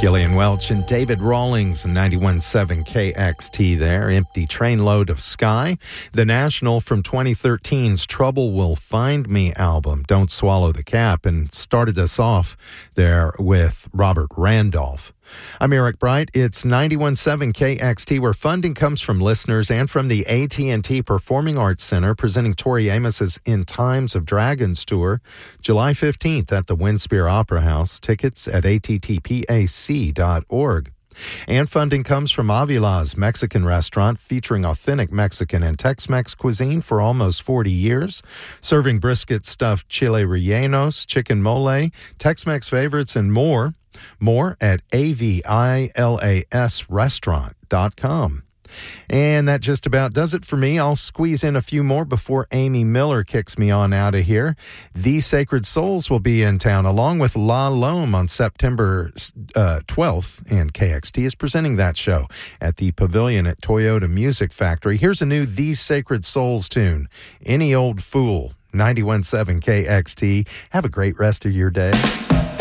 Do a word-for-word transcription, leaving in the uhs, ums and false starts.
Gillian Welch and David Rawlings, ninety-one point seven K X T there. Empty Trainload of Sky. The National from twenty thirteen's Trouble Will Find Me album, Don't Swallow the Cap, and started us off there with Robert Randolph. I'm Eric Bright. It's ninety-one point seven K X T, where funding comes from listeners and from the A T and T Performing Arts Center, presenting Tori Amos's In Times of Dragons tour, July fifteenth at the Winspear Opera House. Tickets at A T T P A C dot org. And funding comes from Avila's Mexican restaurant, featuring authentic Mexican and Tex-Mex cuisine for almost forty years, serving brisket stuffed chile rellenos, chicken mole, Tex-Mex favorites, and more. More at A V I L A S restaurant dot com. And that just about does it for me. I'll squeeze in a few more before Amy Miller kicks me on out of here. The Sacred Souls will be in town, along with La Lome, on September uh, twelfth, and K X T is presenting that show at the Pavilion at Toyota Music Factory. Here's a new The Sacred Souls tune, Any Old Fool, ninety-one point seven K X T. Have a great rest of your day.